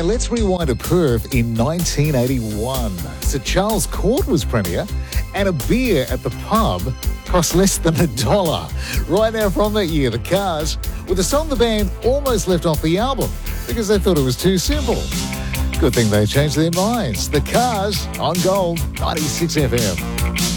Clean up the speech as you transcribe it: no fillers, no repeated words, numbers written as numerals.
let's rewind to Perth in 1981. Sir Charles Court was premier, and a beer at the pub cost less than $1. Right now from that year, the Cars, with a song the band almost left off the album because they thought it was too simple. Good thing they changed their minds. The Cars on Gold 96 FM.